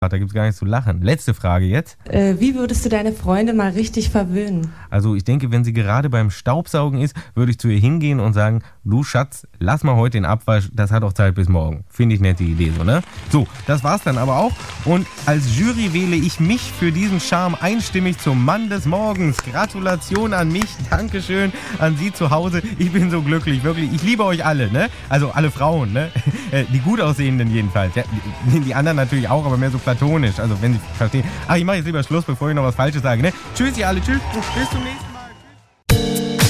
Da gibt's gar nichts zu lachen. Letzte Frage jetzt. Wie würdest du deine Freundin mal richtig verwöhnen? Also ich denke, wenn sie gerade beim Staubsaugen ist, würde ich zu ihr hingehen und sagen, du Schatz, lass mal heute den Abwasch, das hat auch Zeit bis morgen. Finde ich nette Idee, so, ne? So, das war's dann aber auch. Und als Jury wähle ich mich für diesen Charme einstimmig zum Mann des Morgens. Gratulation an mich, Dankeschön an Sie zu Hause. Ich bin so glücklich, wirklich. Ich liebe euch alle, ne? Also alle Frauen, ne? Die gut aussehenden jedenfalls. Ja, die anderen natürlich auch, aber mehr so platonisch. Also wenn Sie verstehen. Ach, ich mache jetzt lieber Schluss, bevor ich noch was Falsches sage, ne? Tschüss, ihr alle. Tschüss. Bis zum nächsten Mal.